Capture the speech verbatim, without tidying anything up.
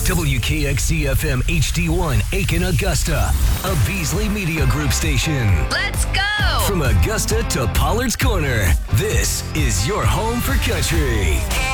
W K X C F M H D one, Aiken, Augusta. A Beasley Media Group station. Let's go! From Augusta to Pollard's Corner, this is your home for country.